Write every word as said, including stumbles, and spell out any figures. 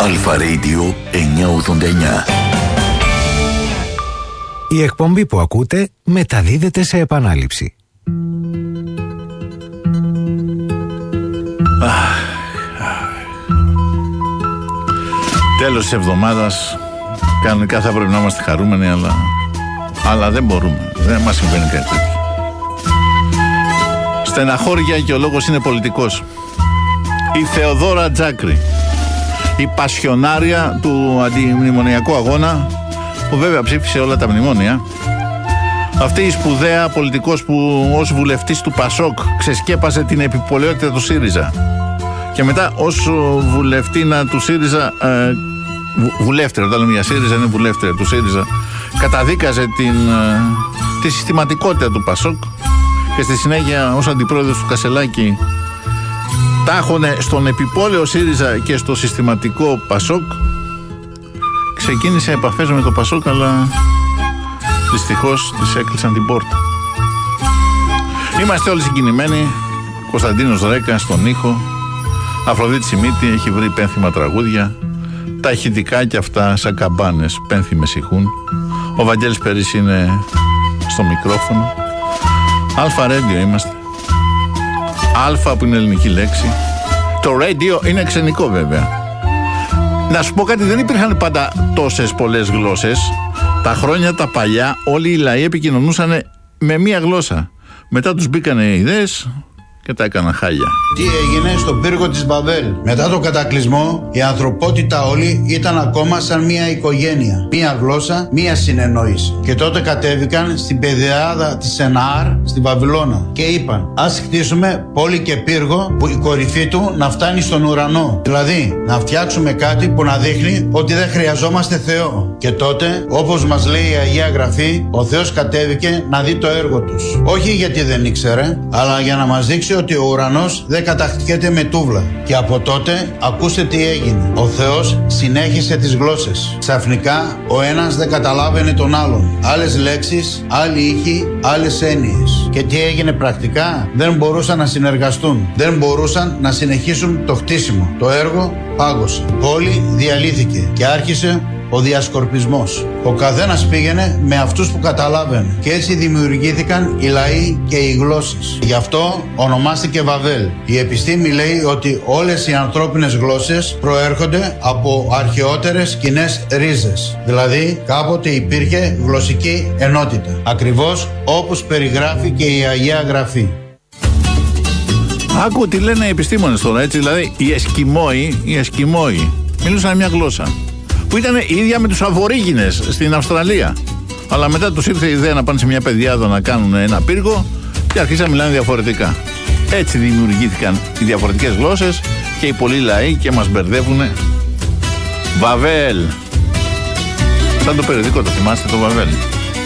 Αλφα Radio εννιακόσια ογδόντα εννιά. Η εκπομπή που ακούτε μεταδίδεται σε επανάληψη. Τέλος της εβδομάδας. Κανονικά θα πρέπει να είμαστε χαρούμενοι, αλλά, αλλά δεν μπορούμε. Δεν μας συμβαίνει κάτι τέτοιο. Στεναχώρια και ο λόγος είναι πολιτικός. Η Θεοδόρα Τζάκρη, η πασιονάρια του αντιμνημονιακού αγώνα, που βέβαια ψήφισε όλα τα μνημόνια. Αυτή η σπουδαία πολιτικός που ως βουλευτής του Πασόκ ξεσκέπασε την επιπολαιότητα του ΣΥΡΙΖΑ και μετά ως βουλευτήνα του ΣΥΡΙΖΑ, ε, βουλεύτρια, όταν λέμε για ΣΥΡΙΖΑ είναι βουλεύτρια του ΣΥΡΙΖΑ, καταδίκαζε την, ε, τη συστηματικότητα του Πασόκ και στη συνέχεια ως αντιπρόεδρος του Κασελάκη τάχωνε στον επιπόλαιο ΣΥΡΙΖΑ και στο συστηματικό Πασόκ. Ξεκίνησε επαφές με το Πασόκ, αλλά δυστυχώς της έκλεισαν την πόρτα. Είμαστε όλοι συγκινημένοι. Κωνσταντίνος Ρέκα στον ήχο, Αφροδίτη Σιμίτη έχει βρει πένθυμα τραγούδια, τα ηχητικά και αυτά σαν καμπάνες πένθυμες ηχούν. Ο Βαγγέλης Περής είναι στο μικρόφωνο. Αλφα Radio είμαστε. Αλφα που είναι ελληνική λέξη. Το radio είναι ξενικό βέβαια. Να σου πω κάτι, δεν υπήρχαν πάντα τόσες πολλές γλώσσες. Τα χρόνια τα παλιά όλοι οι λαοί επικοινωνούσαν με μία γλώσσα. Μετά τους μπήκανε οι ιδέες και τα έκαναν χάλια. Τι έγινε στον πύργο της Μπαβέλ? Μετά το κατακλυσμό η ανθρωπότητα όλη ήταν ακόμα σαν μία οικογένεια. Μία γλώσσα, μία συνεννόηση. Και τότε κατέβηκαν στην πεδιάδα της Σεναάρ στη Βαβυλώνα και είπαν: ας χτίσουμε πόλη και πύργο που η κορυφή του να φτάνει στον ουρανό. Δηλαδή να φτιάξουμε κάτι που να δείχνει ότι δεν χρειαζόμαστε Θεό. Και τότε, όπως μας λέει η Αγία Γραφή, ο Θεός κατέβηκε να δει το έργο τους. Όχι γιατί δεν ήξερε, αλλά για να μας δείξει ότι ο ουρανός δεν κατακτιέται με τούβλα. Και από τότε ακούστε τι έγινε. Ο Θεός συνέχισε τις γλώσσες. Ξαφνικά ο ένας δεν καταλάβαινε τον άλλον. Άλλες λέξεις, άλλοι ήχοι, άλλες έννοιες. Και τι έγινε πρακτικά? Δεν μπορούσαν να συνεργαστούν. Δεν μπορούσαν να συνεχίσουν το χτίσιμο. Το έργο πάγωσε. Η πόλη διαλύθηκε και άρχισε ο διασκορπισμός. Ο καθένας πήγαινε με αυτούς που καταλάβαινε και έτσι δημιουργήθηκαν οι λαοί και οι γλώσσες. Γι' αυτό ονομάστηκε Βαβέλ. Η επιστήμη λέει ότι όλες οι ανθρώπινες γλώσσες προέρχονται από αρχαιότερες κοινές ρίζες. Δηλαδή κάποτε υπήρχε γλωσσική ενότητα. Ακριβώς όπως περιγράφει και η Αγία Γραφή. Άκου τι λένε οι επιστήμονες τώρα, έτσι, δηλαδή οι Εσκιμόοι, οι Εσκιμόοι μιλούσαν μια γλώσσα που ήταν η ίδια με τους Αβορίγινες στην Αυστραλία. Αλλά μετά τους ήρθε η ιδέα να πάνε σε μια πεδιάδα να κάνουν ένα πύργο και αρχίσαν να μιλάνε διαφορετικά. Έτσι δημιουργήθηκαν οι διαφορετικές γλώσσες και οι πολλοί λαοί και μας μπερδεύουνε. Βαβέλ. Σαν το περιοδικό, το θυμάστε το Βαβέλ?